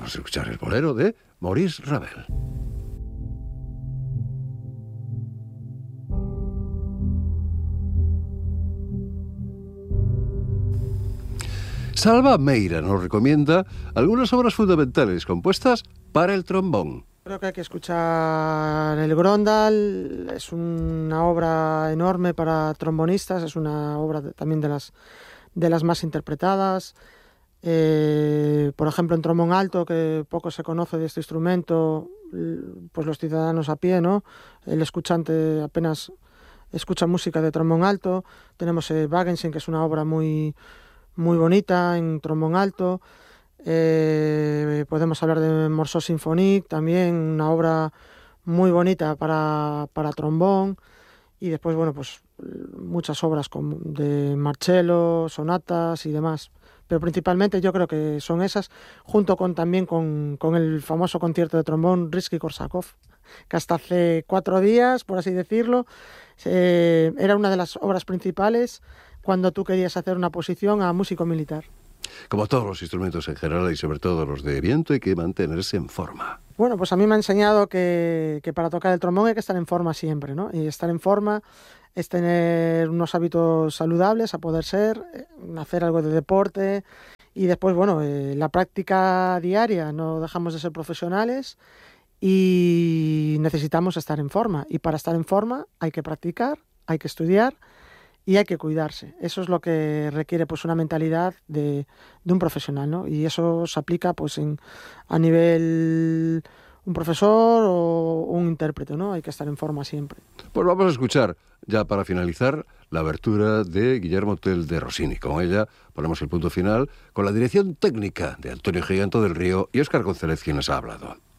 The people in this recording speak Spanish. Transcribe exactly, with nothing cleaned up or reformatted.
Vamos a escuchar el bolero de Maurice Ravel. Salva Meira nos recomienda algunas obras fundamentales compuestas para el trombón. Creo que hay que escuchar el Grondal, es una obra enorme para trombonistas, es una obra de, también de las, de las más interpretadas. Eh, por ejemplo, en trombón alto, que poco se conoce de este instrumento, pues los ciudadanos a pie, ¿no? El escuchante apenas escucha música de trombón alto. Tenemos eh, Wagensen, que es una obra muy, muy bonita en trombón alto. Eh, podemos hablar de Morceau Symphonique, también una obra muy bonita para, para trombón. Y después, bueno, pues muchas obras como de Marcello, sonatas y demás. Pero principalmente yo creo que son esas, junto con también con, con el famoso concierto de trombón Rimski-Korsakov, que hasta hace cuatro días, por así decirlo, eh, era una de las obras principales cuando tú querías hacer una posición a músico militar. Como todos los instrumentos en general y sobre todo los de viento, hay que mantenerse en forma. Bueno, pues a mí me ha enseñado que, que para tocar el trombón hay que estar en forma siempre, ¿no? Y estar en forma es tener unos hábitos saludables, a poder ser, hacer algo de deporte y después, bueno, eh, la práctica diaria. No dejamos de ser profesionales y necesitamos estar en forma. Y para estar en forma hay que practicar, hay que estudiar y hay que cuidarse. Eso es lo que requiere pues una mentalidad de, de un profesional, ¿no? Y eso se aplica pues en, a nivel un profesor o un intérprete, ¿no? Hay que estar en forma siempre. Pues vamos a escuchar, ya para finalizar, la abertura de Guillermo Tell de Rossini. Con ella ponemos el punto final con la dirección técnica de Antonio Gigante del Río y Óscar González, quien nos ha hablado.